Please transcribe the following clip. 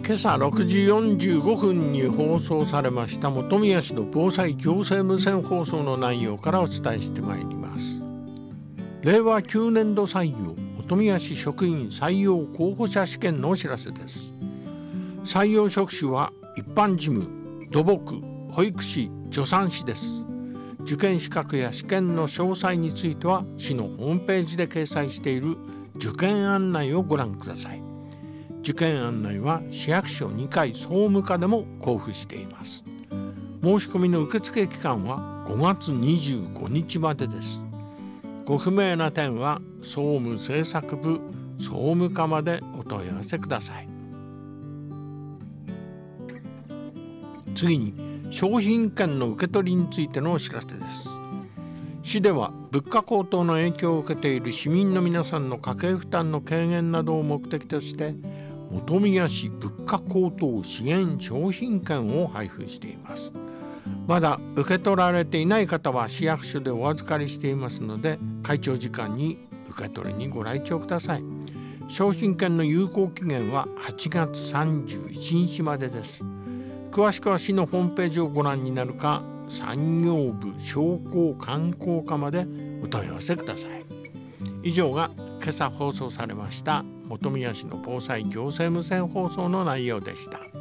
今朝6時45分に放送されました本宮市の防災行政無線放送の内容からお伝えしてまいります。令和9年度採用本宮市職員採用候補者試験のお知らせです。採用職種は一般事務、土木、保育士、助産師です。受験資格や試験の詳細については市のホームページで掲載している受験案内をご覧ください。受験案内は市役所2階総務課でも交付しています。申し込みの受付期間は5月25日までです。ご不明な点は総務政策部総務課までお問い合わせください。次に商品券の受け取りについてのお知らせです。市では物価高騰の影響を受けている市民の皆さんの家計負担の軽減などを目的として本宮市物価高騰支援商品券を配布しています。まだ受け取られていない方は市役所でお預かりしていますので開庁時間に受け取りにご来庁ください。商品券の有効期限は8月31日までです。詳しくは市のホームページをご覧になるか産業部商工観光課までお問い合わせください。以上が今朝放送されました本宮市の防災行政無線放送の内容でした。